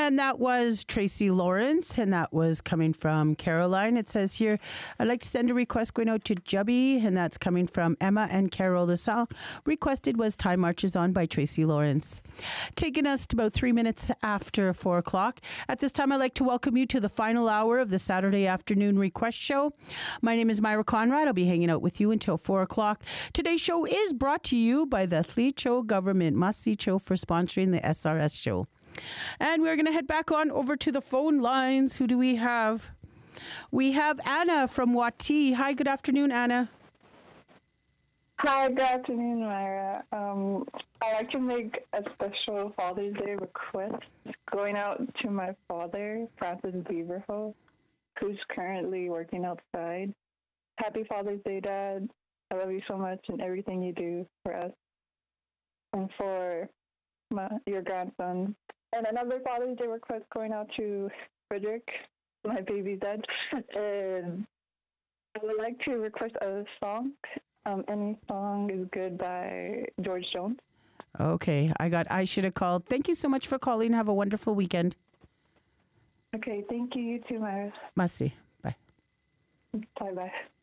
And that was Tracy Lawrence, and that was coming from Caroline. It says here, I'd like to send a request going out to Jubby, and that's coming from Emma and Carol. The song requested was Time Marches On by Tracy Lawrence. Taking us to about 3 minutes after 4 o'clock. At this time, I'd like to welcome you to the final hour of the Saturday afternoon request show. My name is Myra Conrad. I'll be hanging out with you until 4 o'clock. Today's show is brought to you by the Tlicho Government. Must-see Cho for sponsoring the SRS show. And we're going to head back on over to the phone lines. Who do we have? We have Anna from Wati. Hi, good afternoon, Anna. Hi, good afternoon, Myra. I'd like to make a special Father's Day request going out to my father, Francis Beaverho, who's currently working outside. Happy Father's Day, Dad. I love you so much and everything you do for us and for your grandson. And another Father's Day request going out to Frederick, my baby's dad. And I would like to request a song. Any song is good by George Jones. Okay, I should have called. Thank you so much for calling. Have a wonderful weekend. Okay, thank you. You too, Myra. Must see. Bye. Bye-bye.